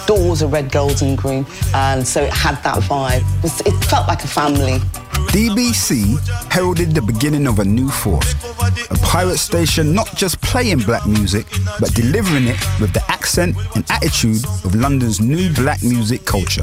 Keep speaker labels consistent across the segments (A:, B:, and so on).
A: doors are red, gold and green, and so it had that vibe. It felt like a family.
B: DBC heralded the beginning of a new force, a pirate station not just playing black music, but delivering it with the accent and attitude of London's new black music culture.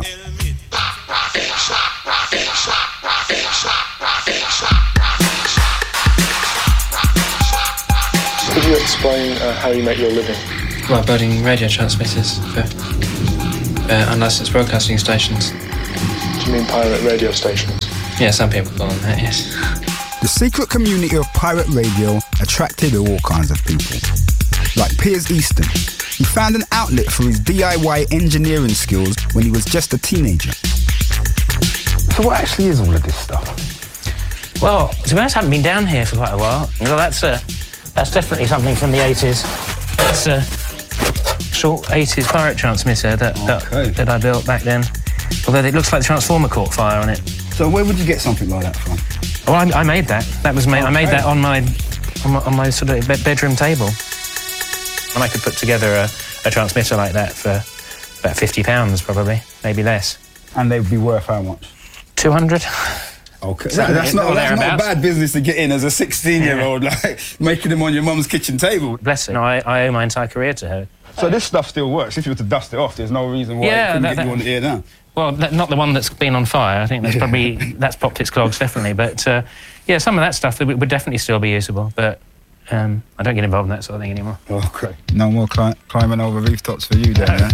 C: Could you explain how you make your living?
D: Well, building radio transmitters for unlicensed broadcasting stations.
C: Do you mean pirate radio stations?
D: Yeah, some people call them that, yes.
B: The secret community of pirate radio attracted all kinds of people. Like Piers Easton, he found an outlet for his DIY engineering skills when he was just a teenager.
E: So what actually is all of this stuff?
F: Well, to be honest, I haven't been down here for quite a while. Well, that's definitely something from the 80s. It's a short 80s pirate transmitter that I built back then. Although it looks like the transformer caught fire on it.
B: So where would you get something like that from?
F: Well, I made that. That was made. I made that on my sort of bedroom table. And I could put together a transmitter like that for about £50 probably, maybe less.
B: And they'd be worth how much?
F: 200.
B: Okay, that's not a bad business to get in as a 16-year-old, like making them on your mum's kitchen table.
F: Bless her. No, I owe my entire career to her.
B: So this stuff still works. If you were to dust it off, there's no reason why it couldn't get you on the ear now.
F: Well, not the one that's been on fire. I think that's probably that's popped its clogs definitely. But yeah, some of that stuff would definitely still be usable. But I don't get involved in that sort of thing anymore.
B: Oh, great. No more climbing over rooftops for you then, yeah?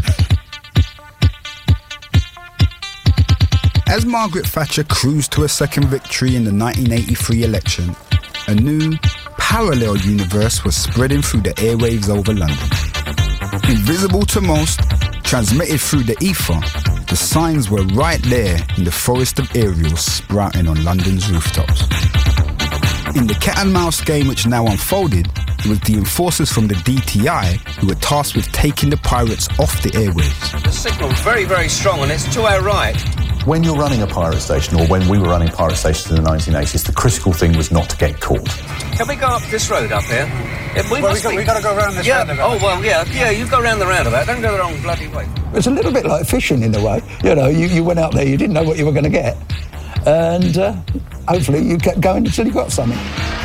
B: As Margaret Thatcher cruised to a second victory in the 1983 election, a new, parallel universe was spreading through the airwaves over London. Invisible to most, transmitted through the ether, the signs were right there in the forest of aerials sprouting on London's rooftops. In the cat and mouse game which now unfolded, it was the enforcers from the DTI who were tasked with taking the pirates off the airwaves.
G: The signal's very, very strong and it's to our right.
H: When you're running a pirate station, or when we were running pirate stations in the 1980s, the critical thing was not to get caught.
G: Can we go up this road up here?
E: We've got to go around this roundabout.
G: Oh, well, yeah, you go round the roundabout. Don't go the wrong bloody way.
I: It's a little bit like fishing in a way. You know, you went out there, you didn't know what you were going to get. And hopefully you kept going until you got something.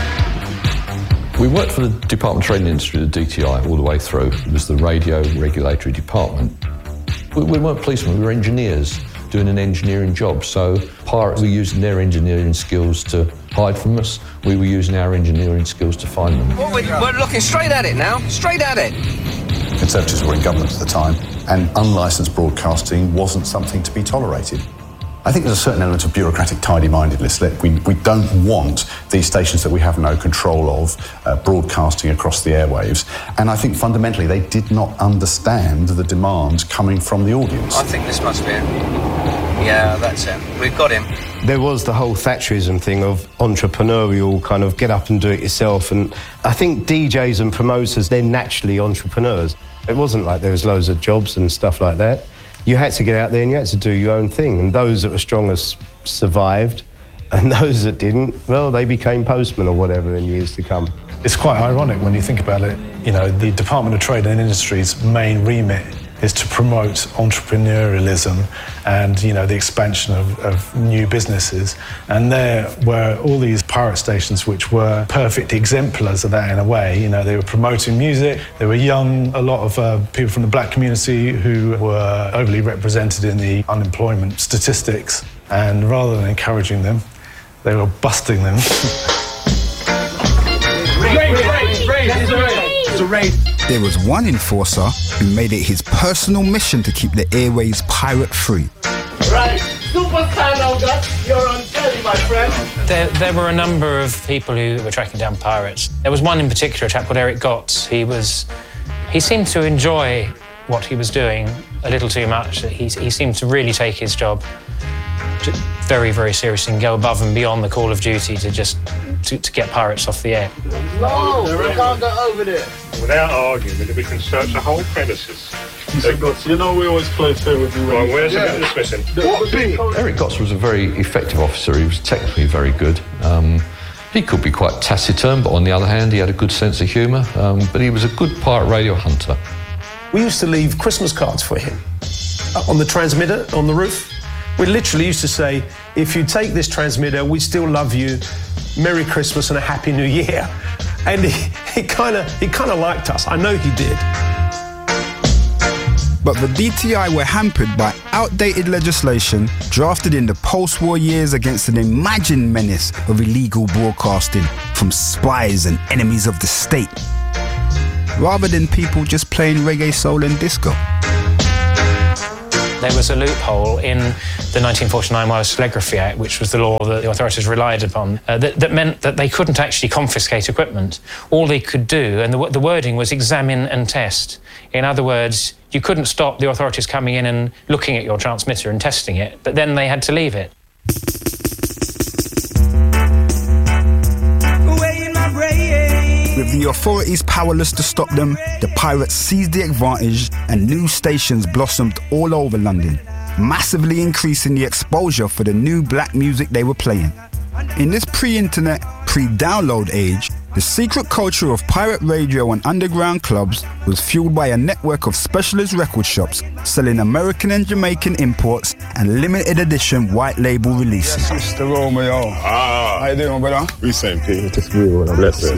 J: We worked for the Department of Trade and Industry, the DTI, all the way through. It was the radio regulatory department. We weren't policemen, we were engineers doing an engineering job. So pirates were using their engineering skills to hide from us. We were using our engineering skills to find them.
G: Well, we're looking straight at it now, straight at it.
H: Conservatives were in government at the time, and unlicensed broadcasting wasn't something to be tolerated. I think there's a certain element of bureaucratic tidy-mindedness. We don't want these stations that we have no control of broadcasting across the airwaves. And I think fundamentally they did not understand the demand coming from the audience.
G: I think this must be it. Yeah, that's it. We've got him.
K: There was the whole Thatcherism thing of entrepreneurial kind of get up and do it yourself. And I think DJs and promoters, they're naturally entrepreneurs. It wasn't like there was loads of jobs and stuff like that. You had to get out there and you had to do your own thing. And those that were strongest survived, and those that didn't, well, they became postmen or whatever in years to come.
L: It's quite ironic when you think about it. You know, the Department of Trade and Industry's main remit is to promote entrepreneurialism and, you know, the expansion of new businesses. And there were all these pirate stations which were perfect exemplars of that in a way. You know, they were promoting music, they were young, a lot of people from the black community who were overly represented in the unemployment statistics. And rather than encouraging them, they were busting them.
B: There was one enforcer who made it his personal mission to keep the airways pirate-free.
M: Right, Superstar Nougat, you're on telly, my friend.
F: There were a number of people who were tracking down pirates. There was one in particular, a chap called Eric Gotts. He seemed to enjoy what he was doing a little too much. He seemed to really take his job very, very seriously and go above and beyond the call of duty to just to get pirates off the air.
M: No, we can't go over there.
N: Without arguing, we can search the whole premises.
C: You know we always play fair with you.
N: Right, where's this missing?
J: Eric Gotts was a very effective officer. He was technically very good. He could be quite taciturn, but on the other hand, he had a good sense of humour. But he was a good pirate radio hunter.
O: We used to leave Christmas cards for him. on the transmitter on the roof. We literally used to say, if you take this transmitter, we still love you. Merry Christmas and a Happy New Year. And he kind of liked us. I know he did.
B: But the DTI were hampered by outdated legislation drafted in the post-war years against an imagined menace of illegal broadcasting from spies and enemies of the state, rather than people just playing reggae, soul and disco.
F: There was a loophole in the 1949 Wireless Telegraphy Act, which was the law that the authorities relied upon, that meant that they couldn't actually confiscate equipment. All they could do, and the wording was examine and test. In other words, you couldn't stop the authorities coming in and looking at your transmitter and testing it, but then they had to leave it.
B: With the authorities powerless to stop them, the pirates seized the advantage and new stations blossomed all over London, massively increasing the exposure for the new black music they were playing. In this pre-internet, pre-download age, the secret culture of pirate radio and underground clubs was fueled by a network of specialist record shops selling American and Jamaican imports and limited edition white label releases.
E: Mr. Romeo. How you doing, brother?
N: We same people.
E: Just real, bless you.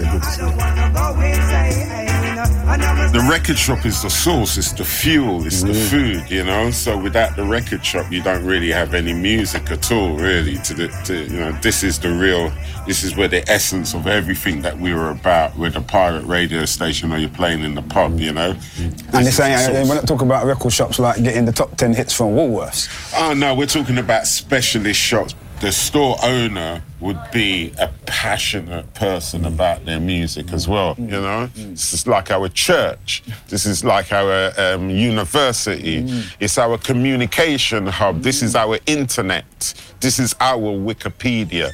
N: The record shop is the source, it's the fuel, it's the food, you know. So without the record shop, you don't really have any music at all, really. This is where the essence of everything that we were about, with a pirate radio station or you're playing in the pub, you know.
E: And you're saying, we're not talking about record shops like getting the top 10 hits from Woolworths.
N: Oh no, we're talking about specialist shops. The store owner would be a passionate person about their music as well, you know? This is like our church. This is like our university. It's our communication hub. This is our internet. This is our Wikipedia.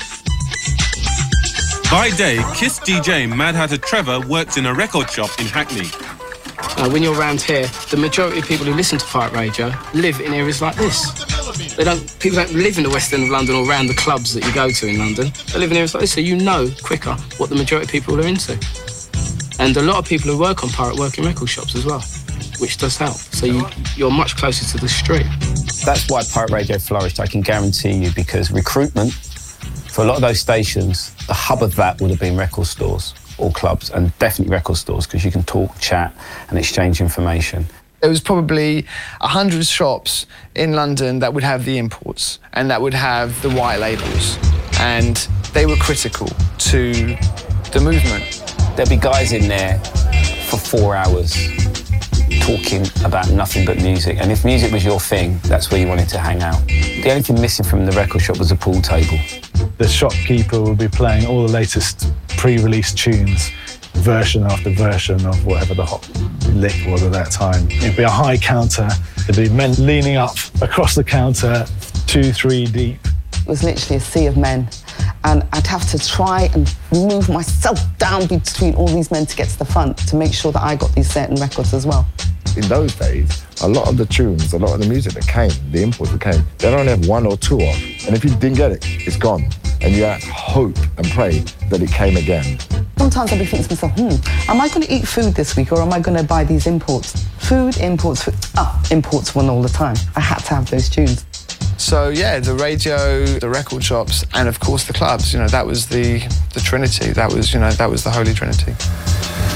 P: By day, Kiss DJ Mad Hatter Trevor works in a record shop in Hackney.
Q: When you're around here, the majority of people who listen to pirate radio live in areas like this. People don't live in the West End of London or around the clubs that you go to in London. They live in areas like this, so you know quicker what the majority of people are into. And a lot of people who work on pirate work in record shops as well, which does help. So you're much closer to the street.
R: That's why pirate radio flourished, I can guarantee you, because recruitment, for a lot of those stations, the hub of that would have been record stores or clubs, and definitely record stores, because you can talk, chat and exchange information.
S: There was probably 100 shops in London that would have the imports and that would have the white labels, and they were critical to the movement.
R: There'd be guys in there for 4 hours talking about nothing but music, and if music was your thing, that's where you wanted to hang out. The only thing missing from the record shop was a pool table.
L: The shopkeeper would be playing all the latest pre-release tunes, version after version of whatever the hot lick was at that time. It'd be a high counter, there'd be men leaning up across the counter, 2-3 deep.
A: It was literally a sea of men, and I'd have to try and move myself down between all these men to get to the front to make sure that I got these certain records as well.
T: In those days, a lot of the tunes, a lot of the music that came, the imports that came, they'd only have 1 or 2 of. And if you didn't get it, it's gone. And you had to hope and pray that it came again.
A: Sometimes I'll be thinking to myself, am I going to eat food this week or am I going to buy these imports? Food, imports, imports won all the time. I had to have those tunes.
S: So yeah, the radio, the record shops, and of course the clubs, that was the trinity. That was the holy trinity.